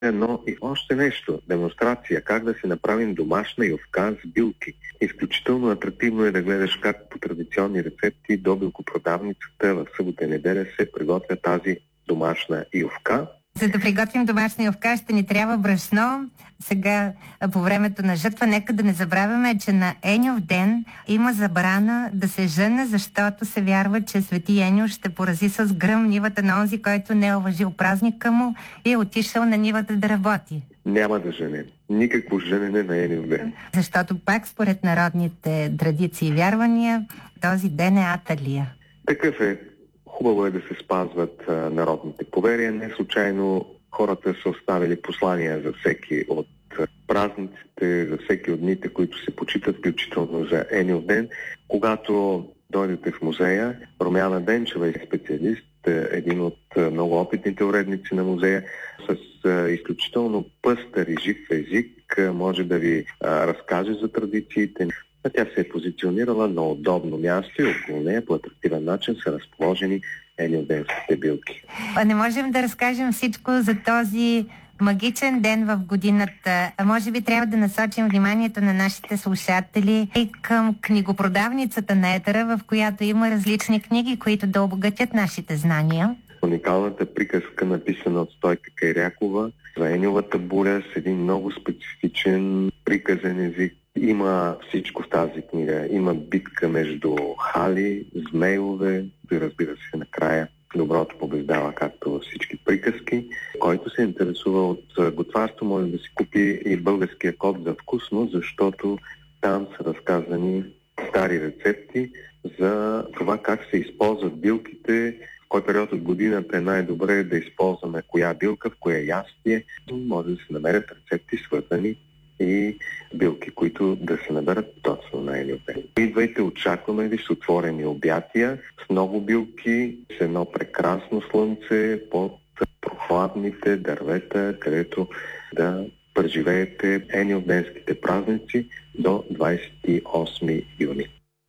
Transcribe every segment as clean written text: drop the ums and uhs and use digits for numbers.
Но и още нещо. Демонстрация как да си направим домашна юфка с билки. Изключително атрактивно е да гледаш как по традиционни рецепти до билкопродавницата в събота и неделя се приготвя тази домашна юфка. За да приготвим домашна юфка, ще ни трябва брашно. Сега, по времето на жътва, нека да не забравяме, че на Еньов ден има забрана да се жъне, защото се вярва, че свети Еньо ще порази с гръм нивата на онзи, който не е уважил празника му и е отишъл на нивата да работи. Няма да жене. Никакво женене на Еньов ден. Защото пак според народните традиции и вярвания, този ден е Аталия. Такъв е. Хубаво е да се спазват народните поверия. Не случайно хората са оставили послания за всеки от празниците, за всеки от дните, които се почитат, включително за Еньов ден. Когато дойдете в музея, Румяна Денчева е специалист, един от много опитните уредници на музея, с изключително пъстър и жив език може да ви разкаже за традициите. Тя се е позиционирала на удобно място и около нея по атрактивен начин са разположени еньовденските билки. Не можем да разкажем всичко за този магичен ден в годината. Може би трябва да насочим вниманието на нашите слушатели и към книгопродавницата на Етера, в която има различни книги, които да обогатят нашите знания. Уникалната приказка, написана от Стойка Кайрякова за Еньовата буря с един много специфичен приказен език. Има всичко в тази книга. Има битка между хали, змейове и разбира се накрая доброто побеждава, както във всички приказки. Който се интересува от готварство, може да си купи и българския код за вкусно, защото там са разказани стари рецепти за това как се използват билките, в кой период от годината е най-добре да използваме коя билка, в кое ястие. Може да се намерят рецепти, свързани и билки, които да се наберат точно на Еньов ден. Идвайте, очакваме ви с отворени обятия, с много билки, с едно прекрасно слънце под прохладните дървета, където да преживеете еньовденските празници до 28 юни.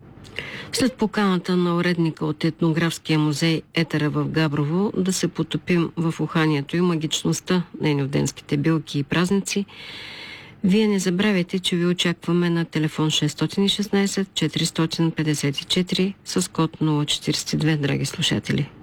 След поканата на уредника от етнографския музей Етера в Габрово да се потопим в уханието и магичността на еньовденските билки и празници, вие не забравяйте, че ви очакваме на телефон 616 454 с код 042, драги слушатели.